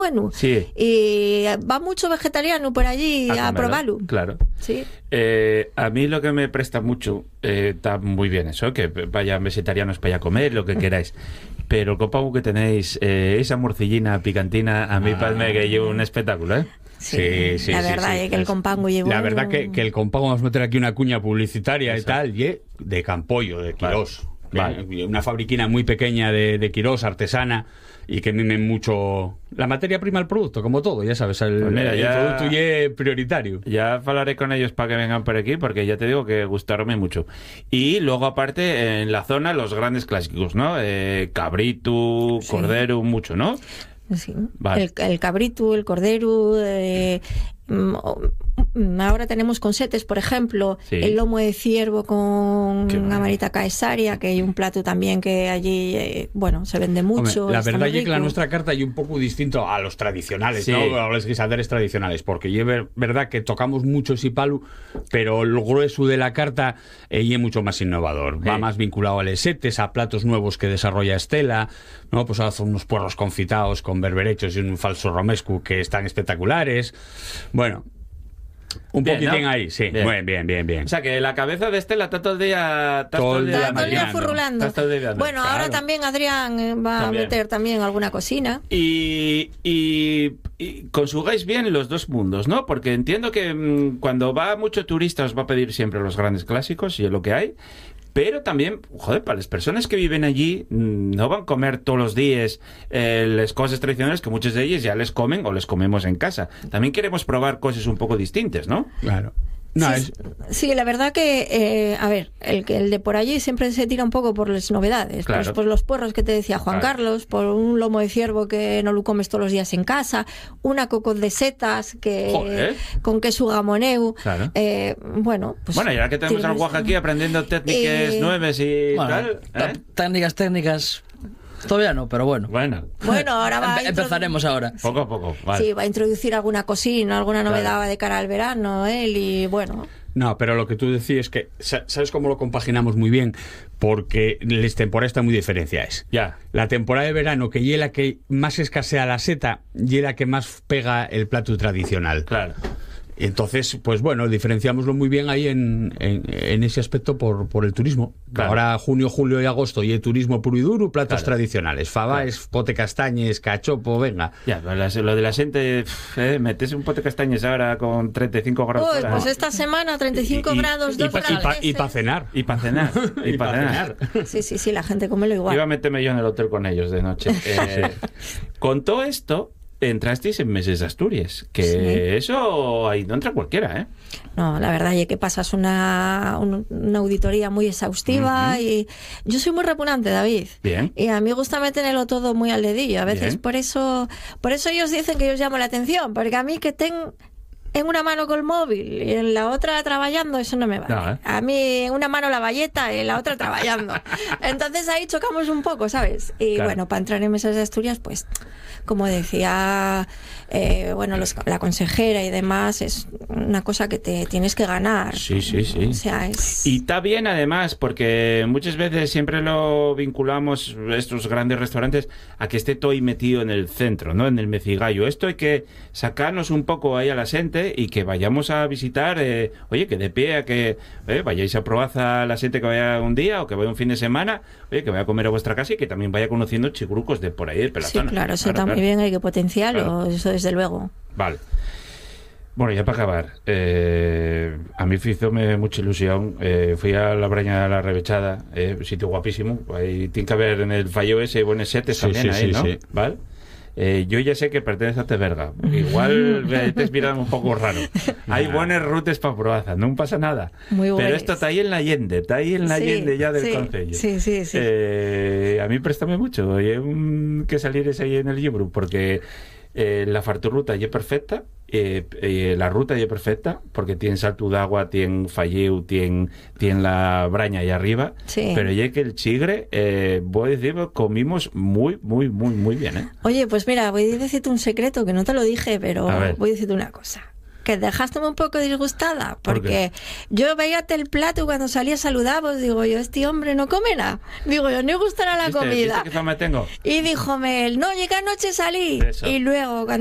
bueno. Sí. Y va mucho vegetariano por allí a probarlo. Claro. Sí. A mí lo que me presta mucho, está muy bien eso, que vayan vegetarianos para allá a comer, lo que queráis. Pero el copago que tenéis, esa morcillina picantina, a mí parece que lleva un espectáculo, ¿eh? Sí, la verdad es que el compango llevó... La verdad que el compango, vamos a meter aquí una cuña publicitaria. Exacto. Y tal, y de Campollo, de Quirós. Vale. Una fabriquina muy pequeña de Quirós, artesana, y que mimen mucho la materia prima del producto, como todo, ya sabes, el producto es prioritario. Ya hablaré con ellos para que vengan por aquí, porque ya te digo que gustaronme mucho. Y luego aparte, en la zona, los grandes clásicos, ¿no? Cabrito, cordero, mucho, ¿no? Sí. Vale. El cabrito, el cordero, ahora tenemos consetes, por ejemplo, el lomo de ciervo con amarita caesaria, que hay un plato también que allí, se vende mucho. Hombre, la verdad es que la nuestra carta es un poco distinto a los tradicionales, ¿no? A los guisaderes tradicionales, porque es verdad que tocamos mucho ese palo, pero el grueso de la carta es mucho más innovador. Va más vinculado a lesetes, a platos nuevos que desarrolla Estela, ¿no? Pues ahora son unos puerros confitados con berberechos y un falso romesco que están espectaculares. Bueno, un bien, poquitín, ¿no? Ahí, sí. Bien. O sea, que la cabeza de Estela está todo el día... Todo el día furrulando. Bueno, ahora también Adrián va a meter también alguna cocina. Y conjugáis bien los dos mundos, ¿no? Porque entiendo que cuando va mucho turista os va a pedir siempre los grandes clásicos, y es lo que hay. Pero también, para las personas que viven allí, no van a comer todos los días las cosas tradicionales que muchos de ellos ya les comen o les comemos en casa. También queremos probar cosas un poco distintas, ¿no? Claro. No, sí, la verdad que, el de por allí siempre se tira un poco por las novedades. Claro. Pues por los puerros que te decía Juan Carlos, por un lomo de ciervo que no lo comes todos los días en casa, una cocot de setas con queso gamoneu. Claro. Bueno, y ahora que tenemos al Guaja aquí aprendiendo técnicas nuevas y tal. Técnicas. Todavía no, pero bueno. Bueno, ahora empezaremos ahora. Poco a poco, vale. Sí, va a introducir alguna cocina, alguna novedad de cara al verano, y bueno. No, pero lo que tú decías es que, ¿sabes cómo lo compaginamos muy bien? Porque las temporadas están muy diferenciadas. Ya. La temporada de verano, que es la que más escasea la seta, y es la que más pega el plato tradicional. Claro. Entonces, pues bueno, diferenciámoslo muy bien ahí en ese aspecto por el turismo. Claro. Ahora junio, julio y agosto y el turismo puro y duro, platos tradicionales, fabáes, pote castañes, cachopo, venga. Ya, lo de la gente, metes un pote castañes ahora con 35 grados. Pues esta semana 35 grados, 2 grados. Y para cenar. Y para cenar. Y para cenar. Sí, la gente come lo igual. Iba a meterme yo en el hotel con ellos de noche. Con todo esto, entrasteis en Meses de Asturias, que eso ahí no entra cualquiera, ¿eh? No, la verdad es que pasas una auditoría muy exhaustiva y yo soy muy repugnante, David. Bien. Y a mí me gusta meterlo todo muy al dedillo. A veces por eso ellos dicen que yo os llamo la atención, porque a mí que en una mano con el móvil y en la otra trabajando, eso no me vale. No, ¿eh? A mí en una mano la bayeta y en la otra trabajando. Entonces ahí chocamos un poco, ¿sabes? Y bueno, para entrar en Mesas de Asturias, pues como decía la consejera y demás, es una cosa que te tienes que ganar. Sí. O sea, Y está bien además, porque muchas veces siempre lo vinculamos, estos grandes restaurantes, a que esté todo ahí metido en el centro, ¿no? En el mecigallo. Esto hay que sacarnos un poco ahí a la gente y que vayamos a visitar, que de pie a que vayáis a probar a la gente que vaya un día o que vaya un fin de semana, que vaya a comer a vuestra casa y que también vaya conociendo chigrucos de por ahí, de Pelazona. Sí, claro, eso está muy bien, hay que potenciarlo, eso desde luego. Vale. Bueno, ya para acabar, a mí me hizo mucha ilusión. Fui a la Braña de la Revechada, sitio guapísimo. Ahí tiene que haber en el fallo ese buenos setes también, ¿no? Sí. ¿Vale? Yo ya sé que pertenece a Teverga. Igual te has mirado un poco raro. Hay buenas rutas para probar, no pasa nada. Muy pero esto está ahí en la Allende, ya del concello. Sí. A mí préstame mucho. Hay que salir ese ahí en el libro, porque la farturruta ya es perfecta, la ruta ya es perfecta, porque tiene salto de agua, tiene falleu, tiene la braña ahí arriba, pero ya que el chigre, voy a decir, comimos muy bien, ¿eh? Oye, pues mira, voy a decirte un secreto que no te lo dije, pero voy a decirte una cosa. que dejaste un poco disgustada, ¿Por porque yo veía el plato y cuando salía saludaba, digo yo, este hombre no come nada. Digo yo, no le gustará la comida. ¿Viste qué fama tengo? Y díjome él, no, llega anoche salí. Eso. Y luego, cuando